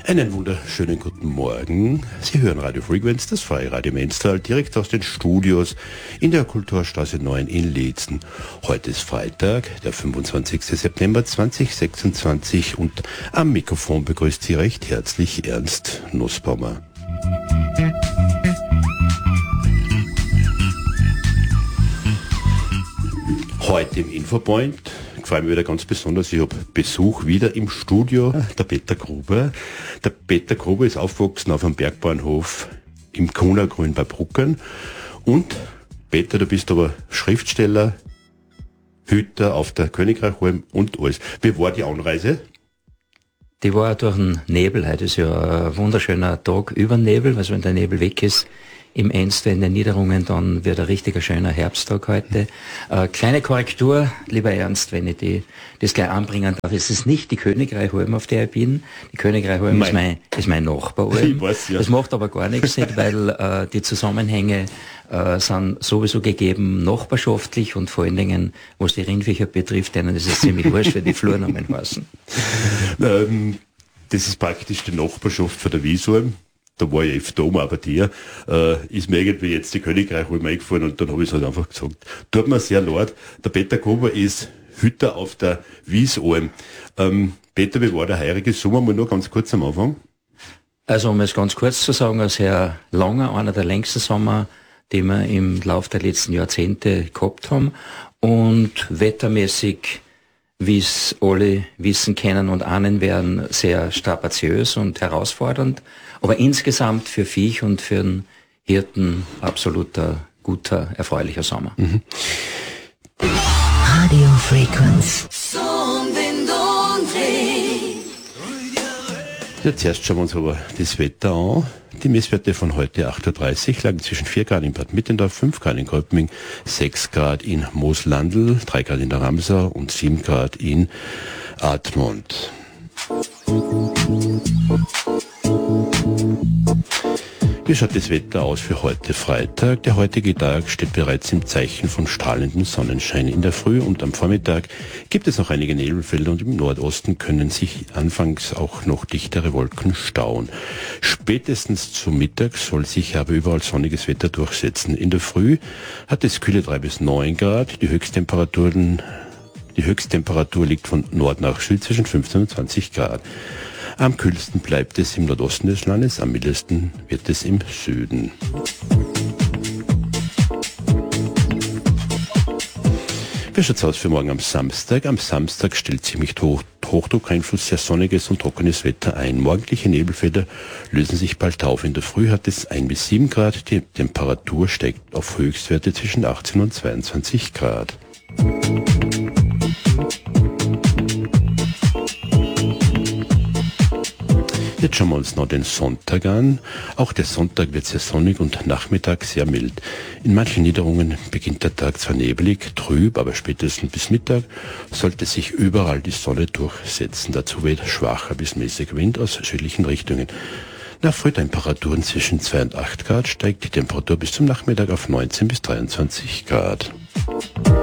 Einen wunderschönen guten Morgen. Sie hören Radio Frequenz, das freie Radio Mainstral, direkt aus den Studios in der Kulturstraße 9 in Leetzen. Heute ist Freitag, der 25. September 2026 und am Mikrofon begrüßt Sie recht herzlich Ernst Nussbaumer. Heute im Infopoint gefällt mir wieder ganz besonders. Ich habe Besuch wieder im Studio, der Peter Gruber. Der Peter Gruber ist aufgewachsen auf einem Bergbauernhof im Kunergrün bei Bruckern. Und Peter, du bist aber Schriftsteller, Hüter auf der Königreichalm und alles. Wie war die Anreise? Die war durch den Nebel. Heute ist ja ein wunderschöner Tag über den Nebel, also wenn der Nebel weg ist. Im Ende in den Niederungen, dann wird ein richtiger schöner Herbsttag heute. Kleine Korrektur, lieber Ernst, wenn ich das gleich anbringen darf. Es ist nicht die Königreichalm, auf der ich bin. Die Königreichalm ist mein Nachbaralm. Ich weiß, ja. Das macht aber gar nichts nicht, weil die Zusammenhänge sind sowieso gegeben, nachbarschaftlich und vor allen Dingen, was die Rindviecher betrifft, denen ist es ziemlich wurscht, wie die Flurnamen heißen. Das ist praktisch die Nachbarschaft von der Wiesalm. Da war ich öfter oben, aber dir ist mir irgendwie jetzt die Königreichalm eingefallen und dann habe ich es halt einfach gesagt. Tut mir sehr leid. Der Peter Gruber ist Hüter auf der Wiesalm. Peter, wie war der heurige Sommer? Mal noch ganz kurz am Anfang. Also um es ganz kurz zu sagen, ein sehr langer, einer der längsten Sommer, die wir im Laufe der letzten Jahrzehnte gehabt haben und wettermäßig, wie es alle wissen, kennen und ahnen werden, sehr strapaziös und herausfordernd. Aber insgesamt für Viech und für den Hirten absoluter, guter, erfreulicher Sommer. Mhm. Radio Frequenz. Ja, zuerst schauen wir uns aber das Wetter an. Die Messwerte von heute 8.30 Uhr lagen zwischen 4 Grad in Bad Mitterndorf, 5 Grad in Kolping, 6 Grad in Mooslandl, 3 Grad in der Ramsau und 7 Grad in Admont. Wie schaut das Wetter aus für heute Freitag? Der heutige Tag steht bereits im Zeichen von strahlendem Sonnenschein. In der Früh und am Vormittag gibt es noch einige Nebelfelder und im Nordosten können sich anfangs auch noch dichtere Wolken stauen. Spätestens zum Mittag soll sich aber überall sonniges Wetter durchsetzen. In der Früh hat es kühle 3 bis 9 Grad. Die Höchsttemperatur liegt von Nord nach Süd zwischen 15 und 20 Grad. Am kühlsten bleibt es im Nordosten des Landes, am mildesten wird es im Süden. Wie schaut's aus für morgen am Samstag? Am Samstag stellt sich mit Hochdruckeinfluss sehr sonniges und trockenes Wetter ein. Morgendliche Nebelfelder lösen sich bald auf. In der Früh hat es 1 bis 7 Grad. Die Temperatur steigt auf Höchstwerte zwischen 18 und 22 Grad. Jetzt schauen wir uns noch den Sonntag an. Auch der Sonntag wird sehr sonnig und Nachmittag sehr mild. In manchen Niederungen beginnt der Tag zwar nebelig, trüb, aber spätestens bis Mittag sollte sich überall die Sonne durchsetzen. Dazu weht schwacher bis mäßiger Wind aus südlichen Richtungen. Nach Frühtemperaturen zwischen 2 und 8 Grad steigt die Temperatur bis zum Nachmittag auf 19 bis 23 Grad.